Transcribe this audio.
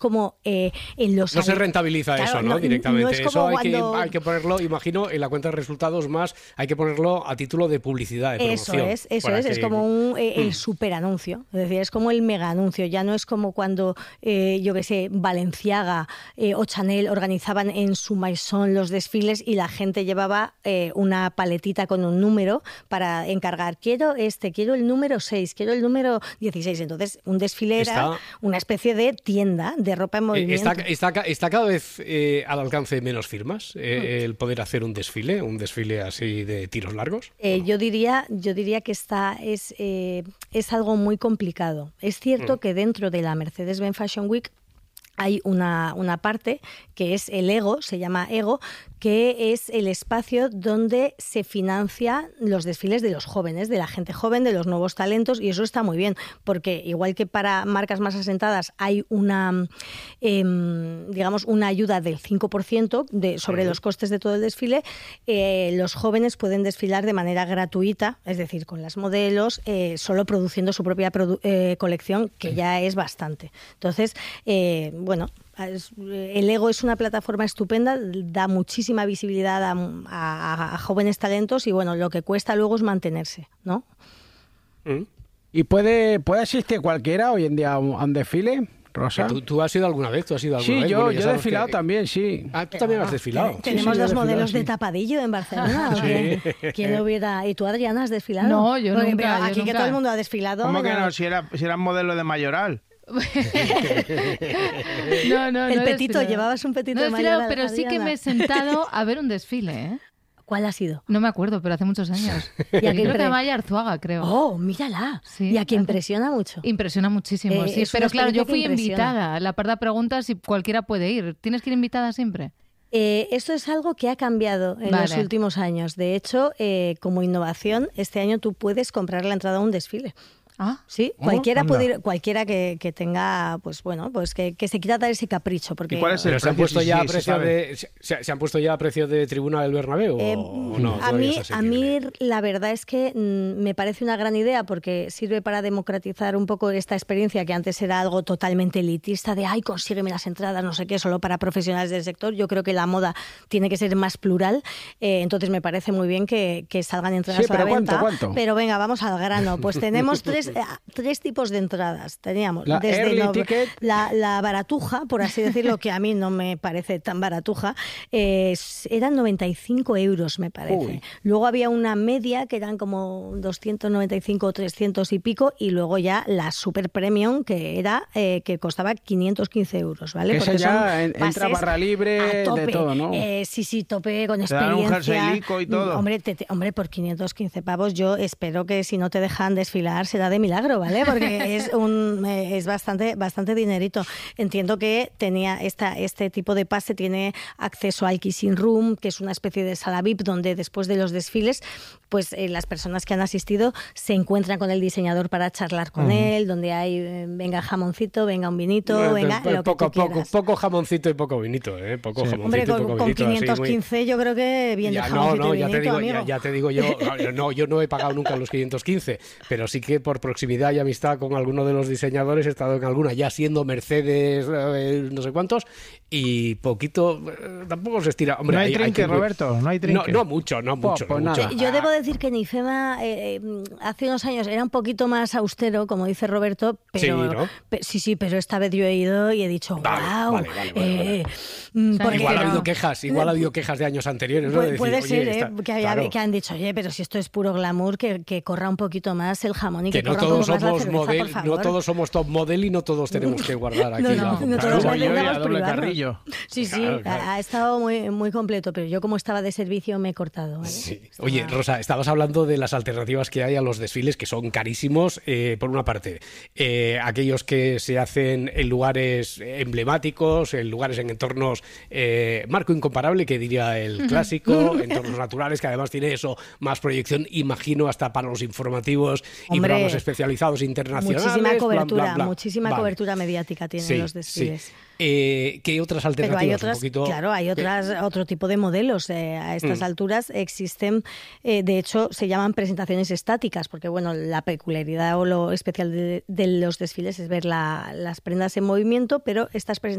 como en los... No se rentabiliza eso, ¿no? Directamente. No es como eso hay que ponerlo, imagino, en la cuenta de resultados más, hay que ponerlo a título de publicidad, de promoción. Eso es como el superanuncio, es decir, es como el mega anuncio, ya no es como cuando, yo qué sé, Balenciaga o Chanel organizaban en su maison los desfiles y la gente llevaba una paletita con un número para encargar, quiero el número 6, quiero el número 16, entonces un desfile era una especie de tienda de ropa en movimiento. Está cada vez al alcance de menos firmas el poder hacer un desfile así de tiros largos. Yo diría que es algo muy complicado. Es cierto que dentro de la Mercedes-Benz Fashion Week hay una parte que es el EGO, se llama EGO, que es el espacio donde se financia los desfiles de los jóvenes, de la gente joven, de los nuevos talentos, y eso está muy bien, porque igual que para marcas más asentadas hay una ayuda del 5% sobre los costes de todo el desfile, los jóvenes pueden desfilar de manera gratuita, es decir, con las modelos, solo produciendo su propia colección, que ya es bastante. Entonces, el EGO es una plataforma estupenda, da muchísima visibilidad a jóvenes talentos y lo que cuesta luego es mantenerse, ¿no? ¿Y puede asistir cualquiera hoy en día a un desfile, Rosa? ¿Tú has ido alguna vez? Sí, yo he desfilado también, sí. Tú también has desfilado. Tenemos dos modelos de tapadillo en Barcelona. Sí. ¿Quién hubiera? ¿Y tú, Adriana, has desfilado? No, yo nunca. Aquí que todo el mundo ha desfilado. ¿Cómo que no? Si eran modelos de Mayoral. No, el petito, llevabas un petito de Mayoral. Pero sí que me he sentado a ver un desfile, ¿eh? ¿Cuál ha sido? No me acuerdo, pero hace muchos años. ¿Y a creo que Amaya Arzuaga, creo. ¡Oh, mírala! Sí, y a que impresiona mucho. Impresiona muchísimo, sí. Pero claro, yo fui invitada. La parda pregunta si cualquiera puede ir. ¿Tienes que ir invitada siempre? Esto es algo que ha cambiado en los últimos años. De hecho, como innovación, este año tú puedes comprar la entrada a un desfile. Sí, cualquiera puede ir, cualquiera que tenga, que se quiera dar ese capricho. Porque, ¿y cuál es el precio? ¿Se han puesto ya a precio se han puesto ya a precio de tribuna del Bernabéu o no? A mí la verdad es que me parece una gran idea porque sirve para democratizar un poco esta experiencia que antes era algo totalmente elitista de consígueme las entradas, no sé qué, solo para profesionales del sector. Yo creo que la moda tiene que ser más plural, entonces me parece muy bien que salgan entradas a la venta. ¿Cuánto? Pero venga, vamos al grano. Pues tenemos tres tipos de entradas. Teníamos la baratuja, por así decirlo, que a mí no me parece tan baratuja, eran 95 euros, me parece. Uy. Luego había una media que eran como 295 o 300 y pico, y luego ya la super premium que costaba 515 euros, ¿vale? Porque ya entra barra libre de todo, ¿no? Sí, tope con experiencia. Un jerseylico y todo. Hombre, por 515 pavos yo espero que si no te dejan desfilar será de milagro, ¿vale? Porque es bastante dinerito. Entiendo que tenía este tipo de pase, tiene acceso al Kissing Room, que es una especie de sala VIP donde después de los desfiles, pues las personas que han asistido se encuentran con el diseñador para charlar con él, donde hay venga jamoncito, venga un vinito, venga lo que tú quieras. Poco jamoncito y poco vinito, ¿eh? Poco jamoncito. Hombre, y poco con vinito, 515 muy... yo creo que bien de jamoncito y vinito, amigo. Ya te digo yo no he pagado nunca los 515, pero sí que por proximidad y amistad con alguno de los diseñadores he estado en alguna, ya siendo Mercedes, no sé cuántos, y poquito, tampoco se estira. Hombre, no hay trinque, Roberto, no hay trinque. No mucho. Yo debo decir que en IFEMA hace unos años era un poquito más austero, como dice Roberto, pero sí, pero esta vez yo he ido y he dicho, wow. Vale. Igual ha habido quejas de años anteriores, ¿no? Puede ser, que han dicho, oye, pero si esto es puro glamour, que corra un poquito más el jamón y que corra un poco más la cerveza, no todos somos top model y no todos tenemos que guardar aquí no todos a doble carrillo. Sí, claro. Ha estado muy, muy completo, pero yo como estaba de servicio me he cortado, ¿vale? Sí. Oye, Rosa, estabas hablando de las alternativas que hay a los desfiles, que son carísimos, por una parte, aquellos que se hacen en lugares emblemáticos, en lugares en entornos marco incomparable, que diría el clásico, entornos naturales, que además tiene eso, más proyección, imagino, hasta para los informativos y programas especializados internacionales. Muchísima cobertura, bla, bla, bla. muchísima cobertura mediática tienen los desfiles. Sí. ¿Qué otras alternativas? Pero hay otras, claro, hay otro tipo de modelos. A estas alturas existen, de hecho, se llaman presentaciones estáticas, porque bueno, la peculiaridad o lo especial de los desfiles es ver las prendas en movimiento, pero estas presentaciones